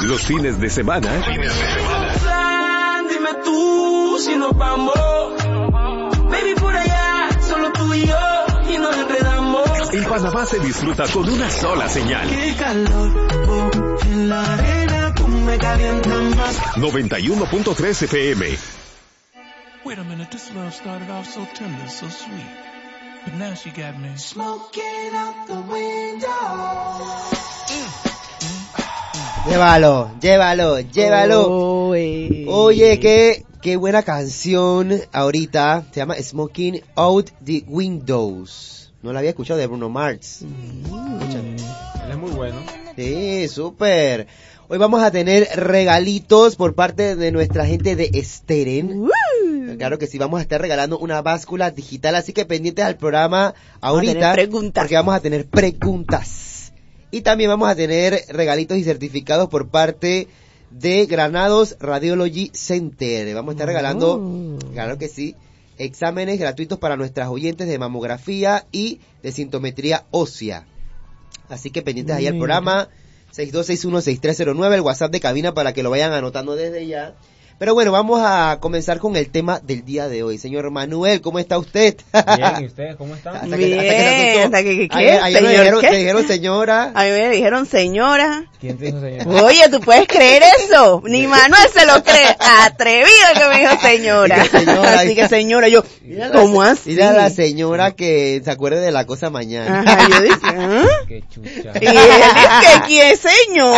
Los fines de semana. Dime tú si nos vamos. Baby, por allá, solo tú y yo, y nos enredamos. En Panamá se disfruta con una sola señal. Qué calor, en la arena tú me calientas más. 91.3 FM. Wait a minute, this love started off so tender, so sweet. But now she got me Smoking out the window. Llévalo. Oye, qué buena canción ahorita. Se llama Smoking Out the Windows. No la había escuchado, de Bruno Mars. Él es muy bueno. Sí, súper. Hoy vamos a tener regalitos por parte de nuestra gente de Steren. Claro que sí, vamos a estar regalando una báscula digital, así que pendientes al programa ahorita, porque vamos a tener preguntas. Y también vamos a tener regalitos y certificados por parte de Granados Radiology Center. Vamos a estar regalando, claro que sí, exámenes gratuitos para nuestras oyentes de mamografía y de sintometría ósea. Así que pendientes ahí al programa 62616309, el WhatsApp de cabina para que lo vayan anotando desde ya. Pero bueno, vamos a comenzar con el tema del día de hoy. Señor Manuel, ¿cómo está usted? Bien, ¿y ustedes cómo están? Ayer te dijeron señora. A mí me dijeron señora. ¿Quién te dijo señora? Oye, ¿tú puedes creer eso? Ni Manuel se lo cree. Atrevido que me dijo señora. Así que señora, yo, ¿cómo así? Mira la señora que se acuerde de la cosa mañana. Ajá, yo dije, ¿ah? Qué chucha. Y él dice, ¿quién es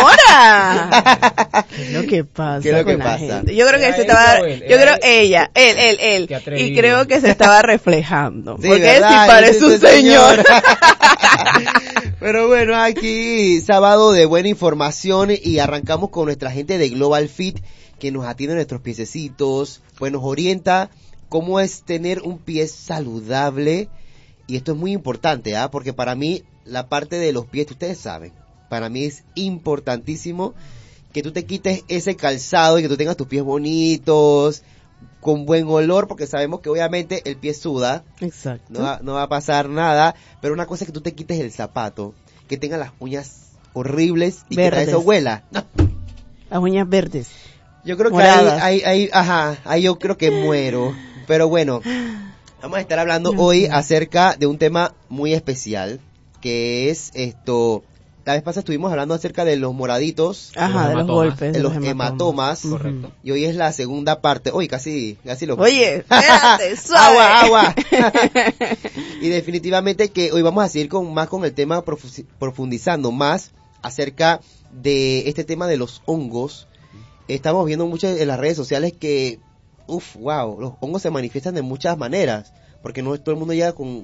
señora? ¿Qué es lo que pasa? ¿Qué es lo que con la pasa? gente? Yo creo que se estaba, él, y creo que se estaba reflejando. Sí, porque ¿verdad? él sí parece un señor. Pero bueno, aquí sábado de buena información y arrancamos con nuestra gente de Global Fit que nos atiende nuestros piececitos, pues nos orienta cómo es tener un pie saludable, y esto es muy importante, porque para mí la parte de los pies, ustedes saben, para mí es importantísimo que tú te quites ese calzado y que tú tengas tus pies bonitos, con buen olor, porque sabemos que obviamente el pie suda. Exacto. No va a pasar nada, pero una cosa es que tú te quites el zapato, que tenga las uñas horribles y verdes. que eso huela. No. Las uñas verdes. Yo creo que ahí yo creo que muero. Pero bueno, vamos a estar hablando hoy acerca de un tema muy especial, que es esto. La vez pasada estuvimos hablando acerca de los moraditos, de los golpes, de los hematomas. Correcto. Y hoy es la segunda parte. Hoy casi lo. Oye, espérate, suave. Agua. Y definitivamente que hoy vamos a seguir con el tema, profundizando más acerca de este tema de los hongos. Estamos viendo mucho en las redes sociales que, los hongos se manifiestan de muchas maneras, porque no todo el mundo llega con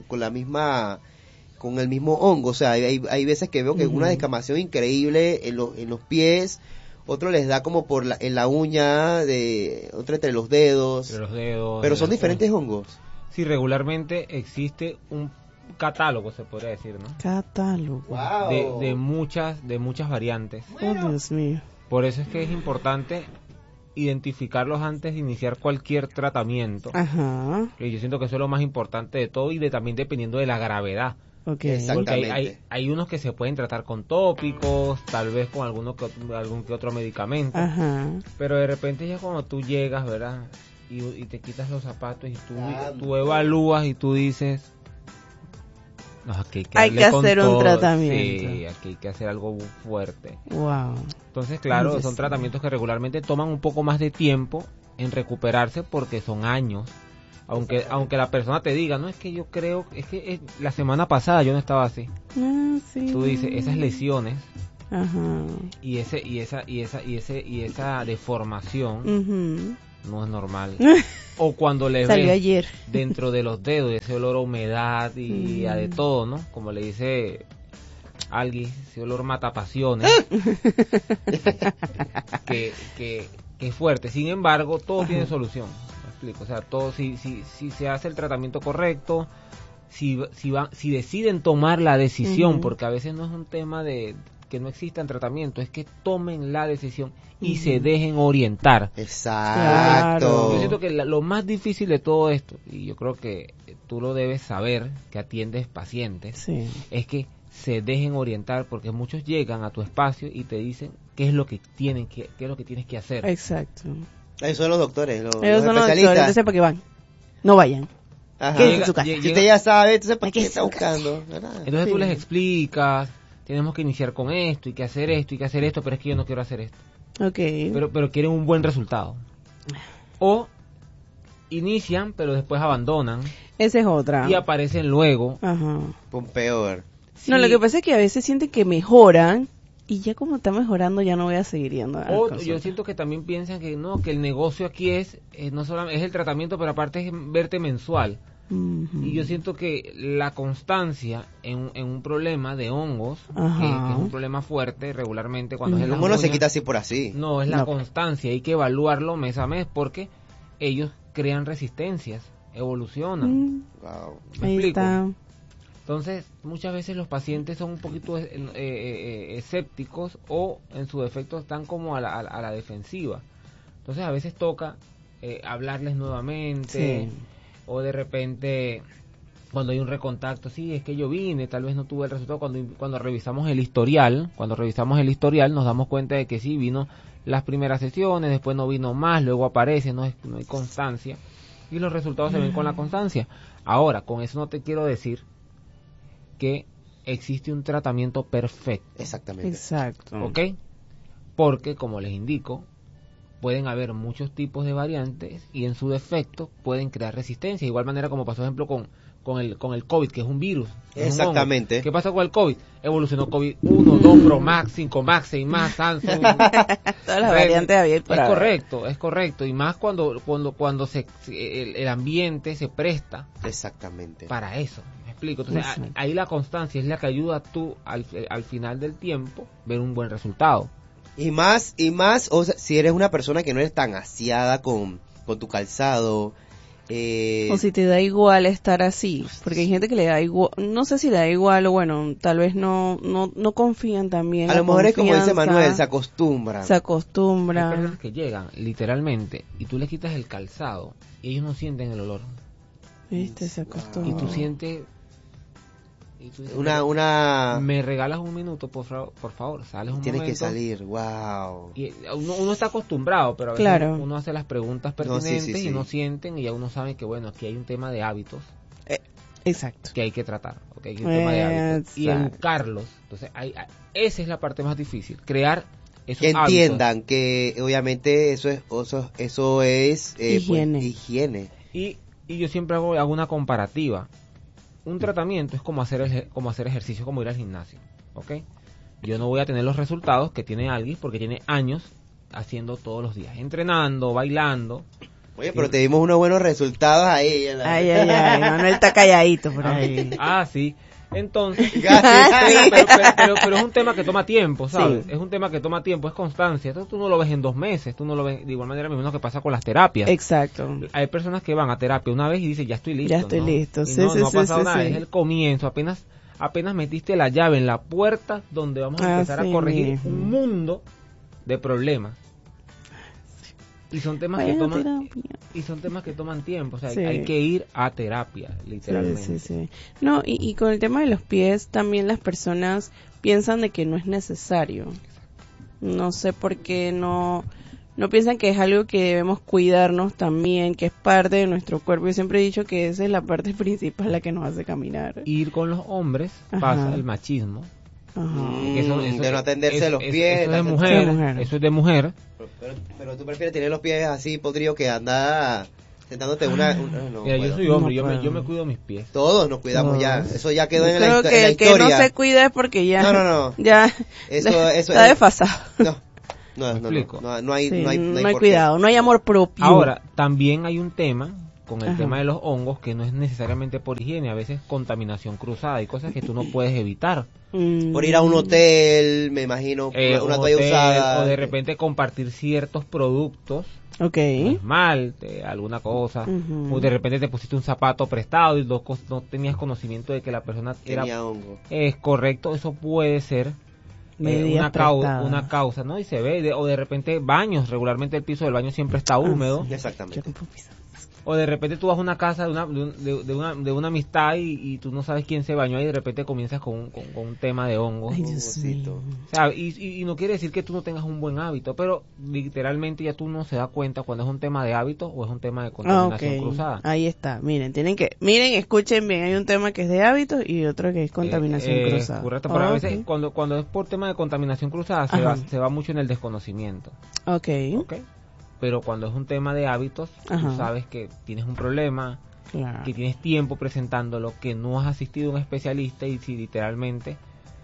el mismo hongo. O sea, hay veces que veo que una descamación increíble en los pies, otro les da como en la uña, otro entre los dedos. Pero son diferentes hongos. Sí, regularmente existe un catálogo, se podría decir, ¿no? Catálogo. Wow. De muchas variantes. Oh, Dios mío. Por eso es que es importante identificarlos antes de iniciar cualquier tratamiento. Ajá. Que yo siento que eso es lo más importante de todo, y también dependiendo de la gravedad. Okay. Exactamente. Porque hay unos que se pueden tratar con tópicos, tal vez con algún que otro medicamento. Ajá. Pero de repente ya cuando tú llegas, ¿verdad? Y te quitas los zapatos y tú evalúas y tú dices, no, aquí hay que hacer un tratamiento. Sí, aquí hay que hacer algo fuerte. Wow. Entonces, claro, Entonces, son tratamientos que regularmente toman un poco más de tiempo en recuperarse, porque son años. Aunque la persona te diga, no, es que yo creo, es que la semana pasada yo no estaba así. Sí. Tú dices, esas lesiones, ajá, y esa deformación no es normal. O cuando le salió ves ayer dentro de los dedos ese olor a humedad y a de todo, ¿no? Como le dice alguien, ese olor matapasiones. que es fuerte. Sin embargo, todo tiene solución. O sea, todo, si se hace el tratamiento correcto, si deciden tomar la decisión, porque a veces no es un tema de que no existan tratamientos, es que tomen la decisión y se dejen orientar. Exacto. Claro. Yo siento que lo más difícil de todo esto, y yo creo que tú lo debes saber, que atiendes pacientes, sí, es que se dejen orientar, porque muchos llegan a tu espacio y te dicen qué es lo que tienes que hacer. Exacto. Esos son los doctores, los Ellos son los especialistas. doctores, entonces ¿para qué van? No vayan. Ajá. Quédense en su casa. Si usted ya sabe, entonces ¿para qué Quédense está en su casa. buscando? ¿Verdad? Entonces tú Sí. les explicas, tenemos que iniciar con esto, y que hacer esto, y que hacer esto, pero es que yo no quiero hacer esto. Ok. Pero quieren un buen resultado. O inician, pero después abandonan Esa es otra. y aparecen luego. Ajá. Pon peor. No, Sí. lo que pasa es que a veces sienten que mejoran y ya como está mejorando ya no voy a seguir yendo a las O cosas. yo siento que también piensan que no, que el negocio aquí es no solamente es el tratamiento, pero aparte es verte mensual. Ujú. Y yo siento que la constancia en un problema de hongos, Ajá. que es un problema fuerte regularmente cuando es en las ¿Cómo no se uñas, quita así por así? no, es la No. constancia, hay que evaluarlo mes a mes porque ellos crean resistencias, evolucionan. Wow. ¿Me Ahí explico? está. Entonces, muchas veces los pacientes son un poquito escépticos o en su defecto están como a la defensiva. Entonces, a veces toca hablarles nuevamente Sí. o de repente cuando hay un recontacto, sí, es que yo vine, tal vez no tuve el resultado. Cuando revisamos el historial, nos damos cuenta de que sí, vino las primeras sesiones, después no vino más, luego aparece, no hay constancia y los resultados se ven con la constancia. Ahora, con eso no te quiero decir que existe un tratamiento perfecto, Exactamente. Exacto. ¿ok? Porque, como les indico, pueden haber muchos tipos de variantes y en su defecto pueden crear resistencia. De igual manera como pasó, por ejemplo, con el COVID, que es un virus. Es un Exactamente. hongo. ¿Qué pasó con el COVID? Evolucionó COVID 1, 2, Pro Max, 5 Max, 6 Max, Samsung. Todas las variantes había por Es haber. correcto. Y más cuando el ambiente se presta Exactamente. para eso. ¿Me explico? Entonces, Exacto. ahí la constancia es la que ayuda a tú al final del tiempo ver un buen resultado. Y más, o sea, si eres una persona que no eres tan aseada con tu calzado, O si te da igual estar así, porque hay gente que le da igual, no sé si le da igual o bueno, tal vez no confían también. a la lo mejor es como dice confianza, Manuel, se acostumbran. se Hay acostumbra. personas que llegan literalmente y tú les quitas el calzado y ellos no sienten el olor. Viste, se acostumbra. Y tú sientes... y tú dices, Una, ¿me regalas un minuto, por favor? Sales un tienes momento. que salir, wow. Y uno está acostumbrado, pero a veces Claro. uno hace las preguntas No, sí, pertinentes sí. y no sienten y ya uno sabe que, bueno, aquí hay un tema de hábitos Exacto. que hay que tratar, ¿ok? Hay un tema de hábitos y Exacto. educarlos. Entonces, esa es la parte más difícil, crear esos Que hábitos. entiendan que obviamente eso es Higiene. pues, higiene. Y yo siempre hago una comparativa. Un tratamiento es como hacer ejercicio, como ir al gimnasio, ¿ok? Yo no voy a tener los resultados que tiene alguien porque tiene años haciendo todos los días, entrenando, bailando. Oye, pero te dimos unos buenos resultados ahí. Ay, Manuel está calladito por ahí. Sí. Entonces, Casi, sí. pero es un tema que toma tiempo, ¿sabes? Sí. Es un tema que toma tiempo, es constancia. Entonces tú no lo ves en 2 meses, tú no lo ves de igual manera mismo que pasa con las terapias. Exacto. Hay personas que van a terapia una vez y dicen, ya estoy listo. Ya estoy ¿no? listo. Y Sí, no, sí, no ha sí, pasado sí, nada, sí. es el comienzo, apenas metiste la llave en la puerta donde vamos a empezar Así a corregir mismo. un mundo de problemas. Y son temas Vayan que a toman terapia. y son temas que toman tiempo, o sea, Sí. hay que ir a terapia, literalmente. Sí. No, y con el tema de los pies, también las personas piensan de que no es necesario. No sé por qué no piensan que es algo que debemos cuidarnos también, que es parte de nuestro cuerpo. Yo siempre he dicho que esa es la parte principal la que nos hace caminar. Ir con los hombres Ajá. pasa el machismo. Ajá. Que De no atenderse los pies. Eso es de tanto- mujer, Eso es de mujer. eso es de mujer. Pero tú prefieres tener los pies así podridos que andar sentándote no Mira, yo puedo. soy hombre, No yo me puedo. cuido mis pies. Todos nos cuidamos Todos. ya. Eso ya quedó Yo en la, creo en que la el que no historia. se cuida es porque ya No. ya Eso está es- desfasado. No, explico. no hay, Sí, no hay no hay por qué. cuidado, no hay amor propio. Ahora, también hay un tema con el Ajá. tema de los hongos que no es necesariamente por higiene, a veces contaminación cruzada, hay cosas que tú no puedes evitar. Por ir a un hotel, me imagino, una Un toalla hotel, usada. o de repente compartir ciertos productos, Ok. esmalte, alguna cosa, Ujú. o de repente te pusiste un zapato prestado y no tenías conocimiento de que la persona Tenía era hongo. es correcto, eso puede ser Medidas prestadas. una causa, ¿no? Y se ve, o de repente baños, regularmente el piso del baño siempre está húmedo. Yo Exactamente. compro pizzas. O de repente tú vas a una casa de una amistad y tú no sabes quién se bañó y de repente comienzas con un tema de hongos. Ay, Dios mío. O sea, y no quiere decir que tú no tengas un buen hábito, pero literalmente ya tú no se da cuenta cuando es un tema de hábitos o es un tema de contaminación cruzada. Ahí está. Miren, escuchen bien. Hay un tema que es de hábitos y otro que es contaminación cruzada. Correcto, pero a veces cuando es por tema de contaminación cruzada se va mucho en el desconocimiento. Ok. Pero cuando es un tema de hábitos, tú sabes que tienes un problema, que tienes tiempo presentándolo, que no has asistido a un especialista y si literalmente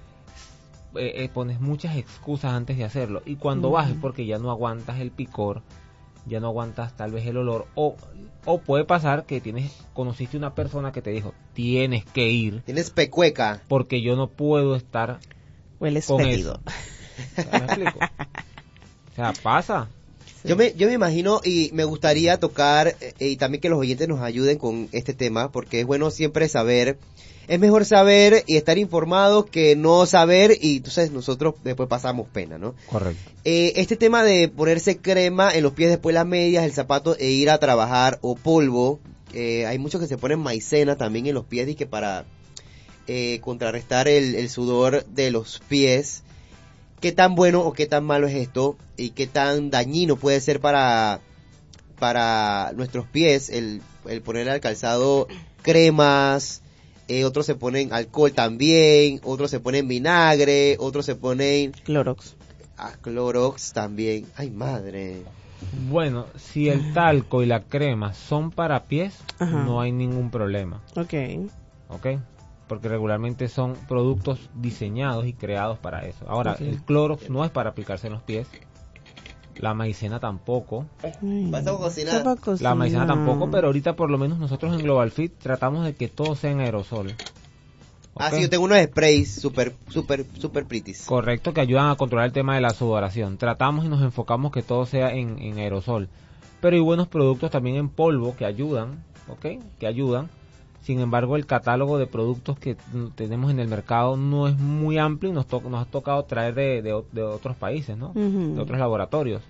pones muchas excusas antes de hacerlo. Y cuando vas es porque ya no aguantas el picor, ya no aguantas tal vez el olor, o puede pasar que conociste una persona que te dijo, tienes que ir. Tienes pecueca. Porque yo no puedo estar Hueles con fétido. eso. ¿Me explico? O sea, pasa. Sí. Yo me imagino y me gustaría tocar y también que los oyentes nos ayuden con este tema, porque es bueno siempre saber, es mejor saber y estar informado que no saber y entonces nosotros después pasamos pena, ¿no? Correcto. Este tema de ponerse crema en los pies, después las medias, el zapato e ir a trabajar o polvo, hay muchos que se ponen maicena también en los pies y que para contrarrestar el sudor de los pies. ¿Qué tan bueno o qué tan malo es esto? ¿Y qué tan dañino puede ser para nuestros pies el poner al calzado cremas? Otros se ponen alcohol también, otros se ponen vinagre, otros se ponen... Clorox. Clorox también. ¡Ay, madre! Bueno, si el talco y la crema son para pies, no hay ningún problema. Ok. Porque regularmente son productos diseñados y creados para eso. Ahora, el Clorox no es para aplicarse en los pies. La maicena tampoco. ¿Vas a cocinar? La maicena tampoco, pero ahorita por lo menos nosotros en Global Fit tratamos de que todo sea en aerosol. Sí, yo tengo unos sprays super pretties. Correcto, que ayudan a controlar el tema de la sudoración. Tratamos y nos enfocamos que todo sea en aerosol. Pero hay buenos productos también en polvo que ayudan, que ayudan. Sin embargo, el catálogo de productos que tenemos en el mercado no es muy amplio y nos ha tocado traer de otros países, ¿no? De otros laboratorios.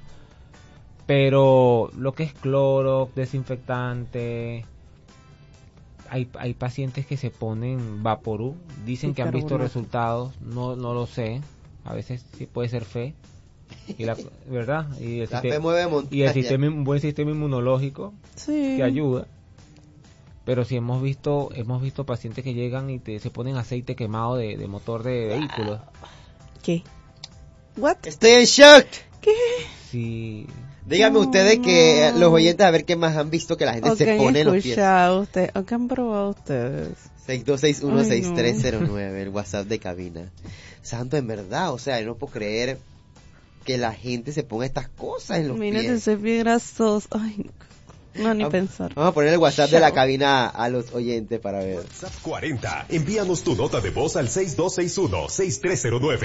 Pero lo que es Clorox, desinfectante, hay pacientes que se ponen Vaporub, dicen que han visto resultados, no lo sé, a veces sí puede ser fe, ¿verdad? Y un buen sistema inmunológico que ayuda. Pero sí hemos visto pacientes que llegan y se ponen aceite quemado de motor de vehículos. ¿Qué? ¿What? Estoy en shock. ¿Qué? Sí. Díganme ustedes que los oyentes a ver qué más han visto que la gente se pone en los pies. ¿O qué han probado ustedes? 62616309, el WhatsApp de cabina. Santo, en verdad, o sea, yo no puedo creer que la gente se ponga estas cosas en los pies. Mírate ese pie grasoso. Ay, no, ni pensar. Vamos a poner el WhatsApp de la cabina a los oyentes para ver. WhatsApp 40. Envíanos tu nota de voz al 6261-6309.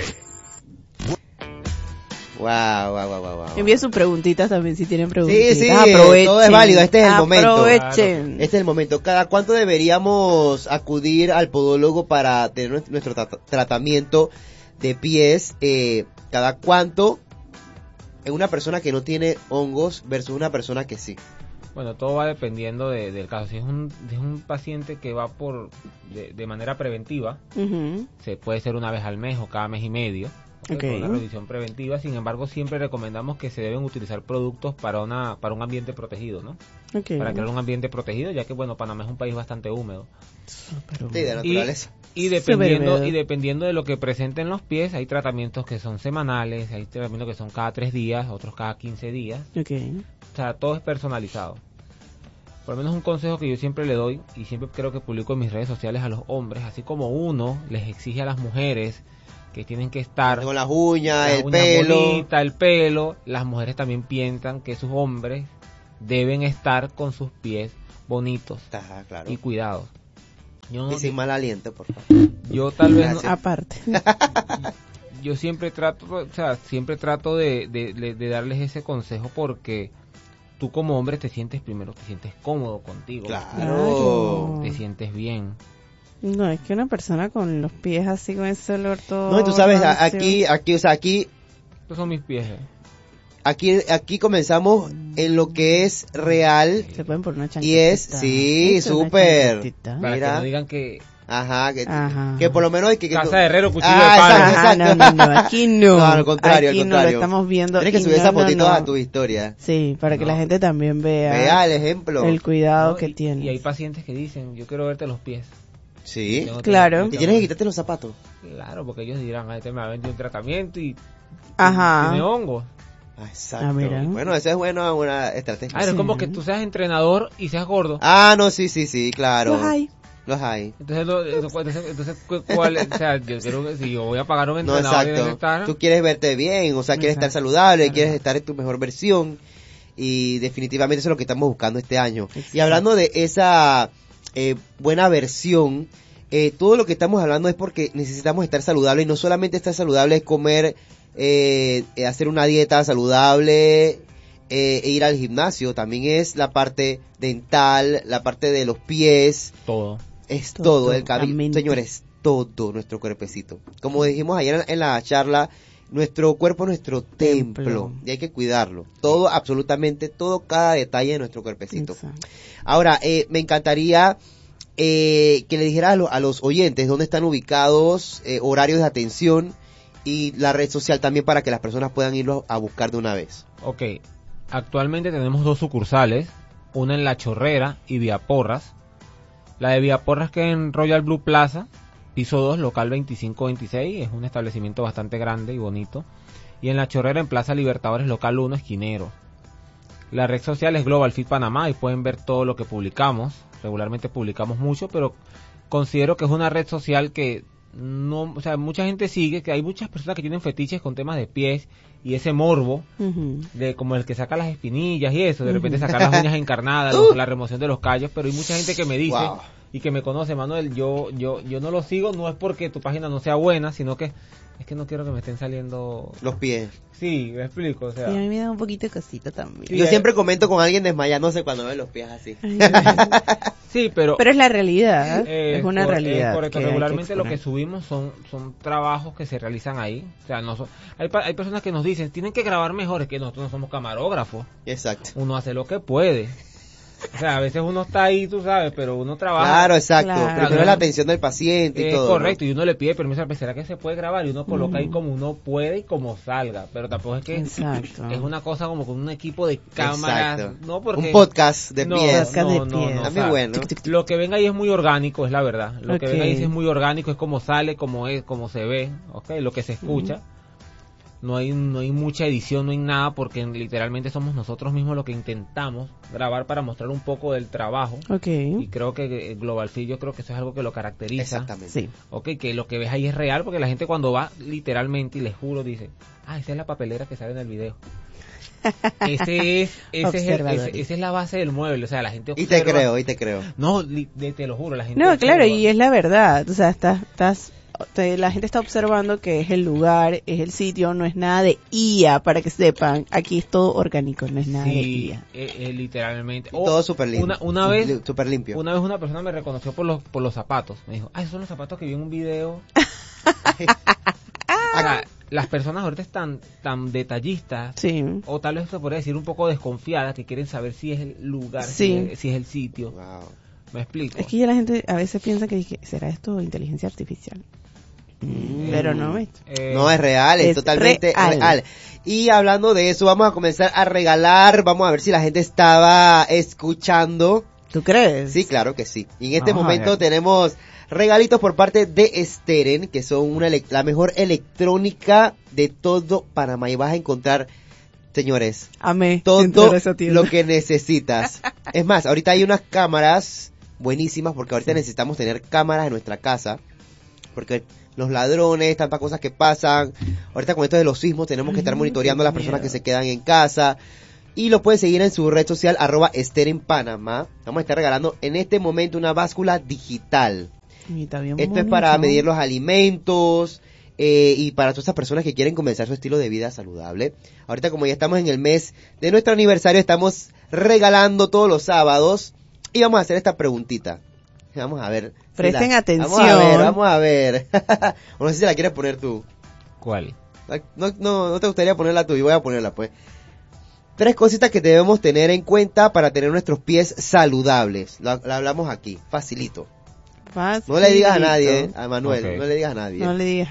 Wow. Envíe sus preguntitas también si tienen preguntitas. Sí, aprovechen, todo es válido, este es el momento. Aprovechen. Este es el momento. ¿Cada cuánto deberíamos acudir al podólogo para tener nuestro tratamiento de pies? ¿Cada cuánto en una persona que no tiene hongos versus una persona que sí? Bueno, todo va dependiendo del caso. Si es un paciente que va de manera preventiva, se puede ser una vez al mes o cada mes y medio. Con una revisión preventiva. Sin embargo, siempre recomendamos que se deben utilizar productos para un ambiente protegido, ¿no? Para crear un ambiente protegido, ya que bueno, Panamá es un país bastante húmedo. Sí, de naturaleza. Y dependiendo de lo que presenten los pies, hay tratamientos que son semanales, hay tratamientos que son cada 3 días, otros cada 15 días. O sea, todo es personalizado. Por lo menos un consejo que yo siempre le doy y siempre creo que publico en mis redes sociales a los hombres, así como uno les exige a las mujeres que tienen que estar con las uñas, el pelo, bonita, el pelo, las mujeres también piensan que sus hombres deben estar con sus pies bonitos y cuidados. Y sin mal aliento, por favor. Yo tal vez aparte. Yo siempre trato de darles ese consejo porque tú como hombre te sientes cómodo contigo. Claro. Te sientes bien. No, es que una persona con los pies así, con ese olor todo... No, tú sabes, aquí... Estos son mis pies. aquí comenzamos en lo que es real. Se pueden poner una chancletita. Y es, sí, Esto es una súper. chancletita. Para Mira. que no digan que Ajá, Ajá. que por lo menos... casa de herrero, cuchillo de Ah, palo. exacto. Ajá, no, aquí no. No, al contrario, aquí al no lo contrario. estamos viendo. Tienes que y subir esas fotitos no. a tu historia. Sí, para que No. la gente también vea, Vea el ejemplo. el cuidado ¿no? que Y tiene. hay pacientes que dicen, yo quiero verte los pies. Sí. Tengo que- Claro. Y tienes que quitarte los zapatos. Claro, porque ellos dirán, este me ha vendido un tratamiento y Ajá. tiene hongos. Ah, exacto. Ah, mira. Bueno, eso es bueno, una estrategia. Ah, es Sí. como que tú seas entrenador y seas gordo. Ah, no, sí, claro. Los hay. Los hay. Entonces, ¿cuál? O sea, yo creo que si yo voy a pagar a un No, entrenador debe exacto. estar- Tú quieres verte bien, o sea, quieres estar Exacto. saludable, quieres estar en tu mejor versión. Y definitivamente eso es lo que estamos buscando este año. Y hablando de esa buena versión, todo lo que estamos hablando es porque necesitamos estar saludables. Y no solamente estar saludable es comer, hacer una dieta saludable, e ir al gimnasio. También es la parte dental, la parte de los pies. todo. Es Todo, todo, el la cabello, mente. señores, todo nuestro cuerpecito. Como dijimos ayer en la charla, nuestro cuerpo es nuestro templo y hay que cuidarlo. Todo, absolutamente todo, cada detalle de nuestro cuerpecito. Exacto. Ahora, me encantaría que le dijera a los oyentes dónde están ubicados, horarios de atención y la red social también para que las personas puedan irlo a buscar de una vez. Ok, actualmente tenemos 2 sucursales, una en La Chorrera y Vía Porras. La de Vía Porras que en Royal Blue Plaza, piso 2, local 2526, es un establecimiento bastante grande y bonito. Y en La Chorrera en Plaza Libertadores, local 1, esquinero. La red social es Global Fit Panamá y pueden ver todo lo que publicamos. Regularmente publicamos mucho, pero considero que es una red social que no, o sea, mucha gente sigue, que hay muchas personas que tienen fetiches con temas de pies y ese morbo Ujú. de como el que saca las espinillas y eso, de repente sacar las uñas encarnadas, la remoción de los callos, pero hay mucha gente que me dice Wow. y que me conoce, Manuel, yo no lo sigo, no es porque tu página no sea buena, sino que es que no quiero que me estén saliendo. Los pies. Sí, me explico, o sea. Y a mí me da un poquito de cosita también. Sí, Yo siempre comento con alguien desmayándose cuando ve los pies así. Sí, pero Pero es la realidad, es una por- realidad. correcto, que hay que regularmente lo que exponer. subimos son trabajos que se realizan ahí, o sea, no son, hay personas que nos dicen, tienen que grabar mejor, es que nosotros no somos camarógrafos, Exacto. uno hace lo que puede. O sea, a veces uno está ahí, tú sabes, pero uno trabaja. Claro, exacto. Claro. Primero la atención del paciente y Es todo. correcto, ¿no? y uno le pide permiso al ¿será que se puede grabar? Y uno coloca ahí como uno puede y como salga, pero tampoco es que Exacto. es una cosa como con un equipo de cámaras, Exacto. no porque Un podcast de no, pies. Podcast de no, pies. no, Está o muy sea, bueno. Lo que venga ahí es muy orgánico, es la verdad. Lo que Ok. venga ahí sí es muy orgánico, es como sale, como es, como se ve, okay, lo que se escucha. No hay mucha edición, no hay nada, porque literalmente somos nosotros mismos lo que intentamos grabar para mostrar un poco del trabajo. Ok. Y creo que Global Fit, yo creo que eso es algo que lo caracteriza. Exactamente. Sí. Ok, que lo que ves ahí es real, porque la gente cuando va literalmente, y les juro, dice, esa es la papelera que sale en el video. Esa es la base del mueble, o sea, la gente Y observa. te creo. No, te lo juro, la gente No, claro, observa. y es la verdad. O sea, la gente está observando que es el lugar, es el sitio, no es nada de IA, para que sepan. Aquí es todo orgánico, no es nada de Sí, IA. literalmente. Y todo súper limpio. Una vez, Súper limpio. una vez una persona me reconoció por los zapatos. Me dijo, esos son los zapatos que vi en un video. O sea, las personas ahorita están tan detallistas, Sí. o tal vez se podría decir un poco desconfiadas, que quieren saber si es el lugar, Sí. si es el sitio. Wow. ¿Me explico? Es que ya la gente a veces piensa que ¿será esto inteligencia artificial? Pero no es. No, es real, es Es totalmente real. real. Y hablando de eso, vamos a comenzar a regalar. Vamos a ver si la gente estaba escuchando. ¿Tú crees? Sí, claro que sí. Y en este Vamos a momento ver. tenemos regalitos por parte de Steren, que son la mejor electrónica de todo Panamá. Y vas a encontrar, señores, Amé. todo entrar a esa tienda. lo que necesitas. Es más, ahorita hay unas cámaras buenísimas, porque ahorita necesitamos tener cámaras en nuestra casa, porque los ladrones, tantas cosas que pasan. Ahorita con esto de los sismos tenemos que estar monitoreando a las personas que se quedan en casa. Y lo puedes seguir en su red social, @Steren Panamá. Vamos a estar regalando en este momento una báscula digital. Y está bien Esto es bonito. para medir los alimentos y para todas esas personas que quieren comenzar su estilo de vida saludable. Ahorita, como ya estamos en el mes de nuestro aniversario, estamos regalando todos los sábados y vamos a hacer esta preguntita. Vamos a ver. Presten atención. Vamos a ver. O no sé si la quieres poner tú. ¿Cuál? No te gustaría ponerla tú, y voy a ponerla pues. 3 cositas que debemos tener en cuenta para tener nuestros pies saludables. Lo hablamos aquí, facilito. No le digas a nadie, a Manuel, Okay. no le digas a nadie. No le digas